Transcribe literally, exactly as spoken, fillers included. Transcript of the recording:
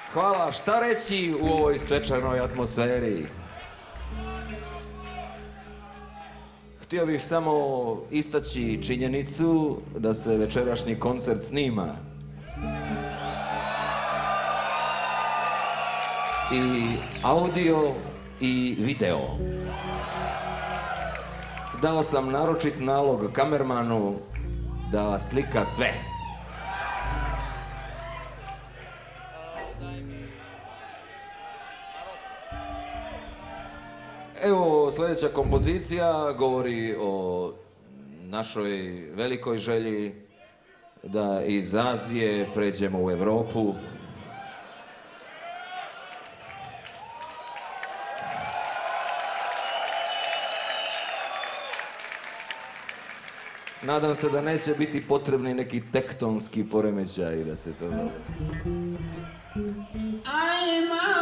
Hvala, šta reći u ovoj svečanoj atmosferi? Htio bih samo istaći činjenicu da se večerašnji koncert snima. I audio i video. Dao sam naročit nalog kamermanu da slika sve. Evo, sljedeća kompozicija govori o našoj velikoj želji da iz Azije pređemo u Europu. Nadam se da neće biti potrebni neki tektonski poremećaj da se to... I'm